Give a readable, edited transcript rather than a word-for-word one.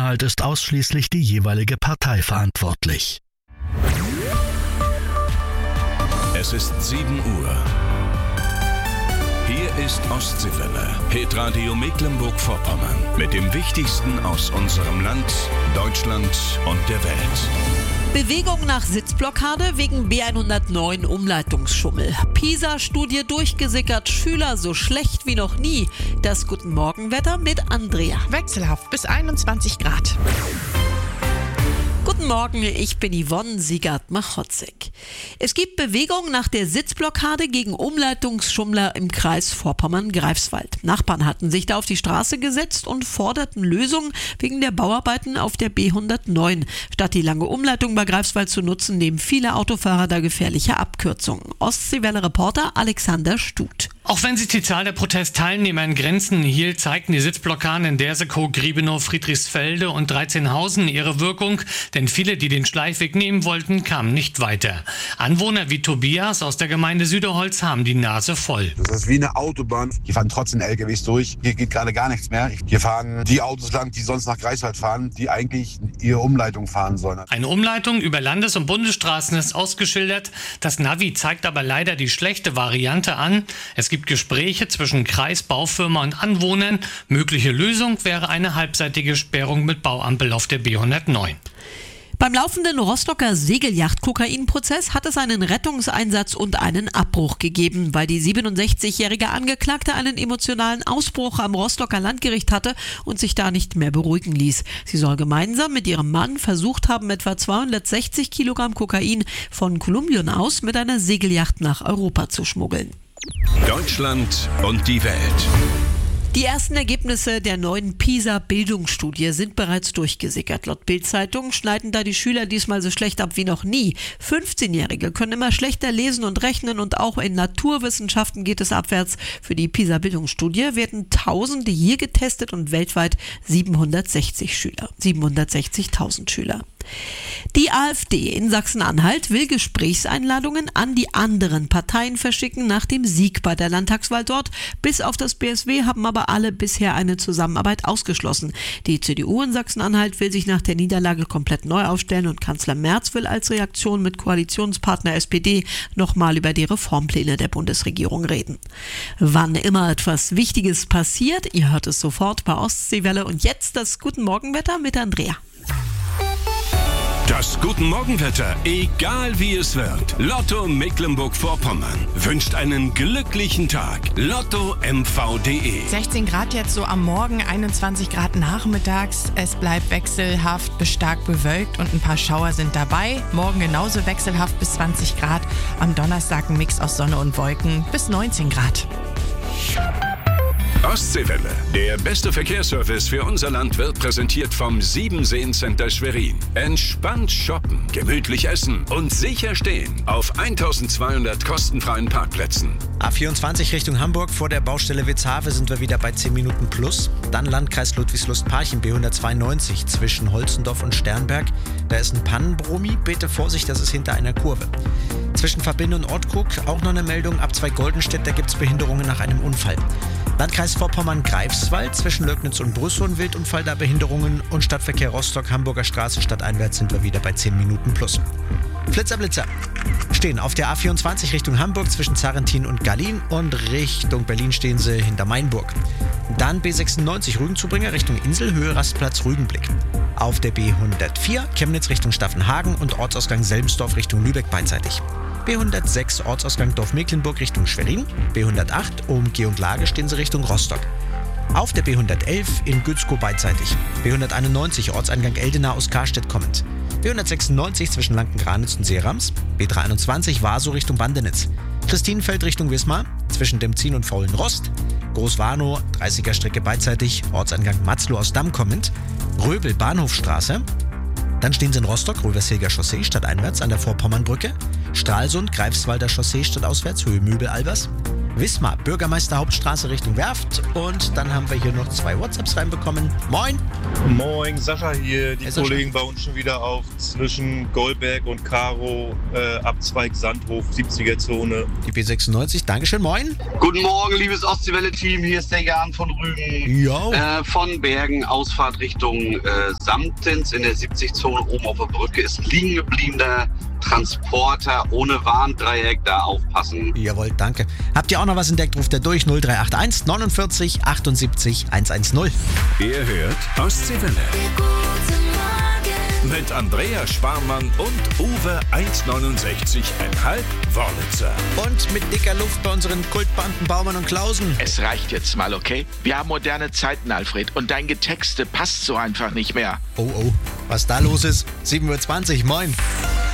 Inhalt ist ausschließlich die jeweilige Partei verantwortlich. Es ist 7 Uhr. Hier ist Ostseewelle, Hitradio Mecklenburg-Vorpommern. Mit dem Wichtigsten aus unserem Land, Deutschland und der Welt. Bewegung nach Sitzblockade wegen B109 Umleitungsschummel. PISA-Studie durchgesickert, Schüler so schlecht wie noch nie. Das Guten Morgenwetter mit Andrea. Wechselhaft bis 21 Grad. Guten Morgen, ich bin Yvonne Siegert-Machotzek. Es gibt Bewegung nach der Sitzblockade gegen Umleitungsschummler im Kreis Vorpommern-Greifswald. Nachbarn hatten sich da auf die Straße gesetzt und forderten Lösungen wegen der Bauarbeiten auf der B109. Statt die lange Umleitung bei Greifswald zu nutzen, nehmen viele Autofahrer da gefährliche Abkürzungen. Ostseewelle-Reporter Alexander Stut. Auch wenn sich die Zahl der Protestteilnehmer in Grenzen hielt, zeigten die Sitzblockaden in Dersekow, Griebenow, Friedrichsfelde und Dreizehnhausen ihre Wirkung, denn viele, die den Schleichweg nehmen wollten, kamen nicht weiter. Anwohner wie Tobias aus der Gemeinde Süderholz haben die Nase voll. Das ist wie eine Autobahn. Hier fahren trotzdem LKWs durch. Hier geht gerade gar nichts mehr. Hier fahren die Autos lang, die sonst nach Greifswald fahren, die eigentlich ihre Umleitung fahren sollen. Eine Umleitung über Landes- und Bundesstraßen ist ausgeschildert. Das Navi zeigt aber leider die schlechte Variante an. Es gibt Gespräche zwischen Kreis, Baufirma und Anwohnern. Mögliche Lösung wäre eine halbseitige Sperrung mit Bauampel auf der B109. Beim laufenden Rostocker Segelyacht-Kokain-Prozess hat es einen Rettungseinsatz und einen Abbruch gegeben, weil die 67-jährige Angeklagte einen emotionalen Ausbruch am Rostocker Landgericht hatte und sich da nicht mehr beruhigen ließ. Sie soll gemeinsam mit ihrem Mann versucht haben, etwa 260 Kilogramm Kokain von Kolumbien aus mit einer Segelyacht nach Europa zu schmuggeln. Deutschland und die Welt. Die ersten Ergebnisse der neuen PISA-Bildungsstudie sind bereits durchgesickert. Laut Bild-Zeitung schneiden da die Schüler diesmal so schlecht ab wie noch nie. 15-Jährige können immer schlechter lesen und rechnen und auch in Naturwissenschaften geht es abwärts. Für die PISA-Bildungsstudie werden Tausende hier getestet und weltweit 760.000 Schüler. Die AfD in Sachsen-Anhalt will Gesprächseinladungen an die anderen Parteien verschicken nach dem Sieg bei der Landtagswahl dort. Bis auf das BSW haben aber alle bisher eine Zusammenarbeit ausgeschlossen. Die CDU in Sachsen-Anhalt will sich nach der Niederlage komplett neu aufstellen und Kanzler Merz will als Reaktion mit Koalitionspartner SPD nochmal über die Reformpläne der Bundesregierung reden. Wann immer etwas Wichtiges passiert, ihr hört es sofort bei Ostseewelle und jetzt das Guten Morgenwetter mit Andrea. Das Guten Morgenwetter, egal wie es wird. Lotto Mecklenburg-Vorpommern wünscht einen glücklichen Tag. LottoMV.de 16 Grad jetzt so am Morgen, 21 Grad nachmittags. Es bleibt wechselhaft bis stark bewölkt und ein paar Schauer sind dabei. Morgen genauso wechselhaft bis 20 Grad. Am Donnerstag ein Mix aus Sonne und Wolken bis 19 Grad. Ostseewelle. Der beste Verkehrsservice für unser Land wird präsentiert vom Siebenseen-Center Schwerin. Entspannt shoppen, gemütlich essen und sicher stehen auf 1200 kostenfreien Parkplätzen. A24 Richtung Hamburg, vor der Baustelle Witzhave sind wir wieder bei 10 Minuten plus. Dann Landkreis Ludwigslust-Parchim, B192 zwischen Holzendorf und Sternberg. Da ist ein Pannenbromi, bitte Vorsicht, das ist hinter einer Kurve. Zwischen Verbinde und Ortkrug auch noch eine Meldung, ab 2 Goldenstedt, da gibt es Behinderungen nach einem Unfall. Landkreis Vorpommern-Greifswald, zwischen Lögnitz und Brüssel ein Wildunfall, da Behinderungen und Stadtverkehr Rostock, Hamburger Straße, stadteinwärts sind wir wieder bei 10 Minuten plus. Blitzer stehen auf der A24 Richtung Hamburg zwischen Zarentin und Gallin und Richtung Berlin stehen sie hinter Mainburg. Dann B96 Rügenzubringer Richtung Insel, Höhe Rastplatz Rügenblick. Auf der B104 Chemnitz Richtung Staffenhagen und Ortsausgang Selmsdorf Richtung Lübeck beidseitig. B106 Ortsausgang Dorf-Mecklenburg Richtung Schwerin. B108 Umgeh und Lage stehen sie Richtung Rostock. Auf der B111 in Gützkow beidseitig. B191 Ortseingang Eldena aus Karstedt kommend. B196 zwischen Lanken-Granitz und Seerams. B321 Warsow Richtung Bandenitz. Christinenfeld Richtung Wismar zwischen Demzin und Faulenrost. Großwarnow 30er Strecke beidseitig. Ortseingang Matzloh aus Damm kommend. Röbel Bahnhofstraße. Dann stehen sie in Rostock, Rövershilger Chaussee stadteinwärts an der Vorpommernbrücke. Stralsund, Greifswalder Chaussee stadtauswärts, Höhe Möbel-Albers. Wismar, Bürgermeister Hauptstraße Richtung Werft. Und dann haben wir hier noch 2 WhatsApps reinbekommen. Moin! Moin, Sascha hier. Die Sascha. Kollegen bauen schon wieder auf zwischen Goldberg und Karo, Abzweig Sandhof, 70er-Zone. Die B96, Dankeschön, moin! Guten Morgen, liebes Ostseewelle-Team. Hier ist der Jan von Rügen. Jo. Von Bergen, Ausfahrt Richtung Samtens in der 70-Zone oben auf der Brücke ist ein liegen gebliebener Transporter ohne Warndreieck. Da aufpassen. Jawohl, danke. Habt ihr auch noch was entdeckt, ruft er durch 0381 49 78 110. Ihr hört Ostseewelle. Mit Andrea Sparmann und Uwe 1,69,5 Wörlitzer. Und mit dicker Luft bei unseren Kultbanden Baumann und Klausen. Es reicht jetzt mal, okay? Wir haben moderne Zeiten, Alfred, und dein Getexte passt so einfach nicht mehr. Oh, was da los ist? 7:20 Uhr, moin.